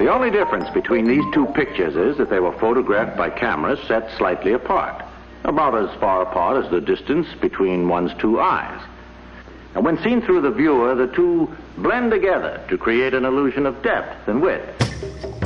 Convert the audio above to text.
The only difference between these two pictures is that they were photographed by cameras set slightly apart, about as far apart as the distance between one's two eyes. And when seen through the viewer, the two blend together to create an illusion of depth and width.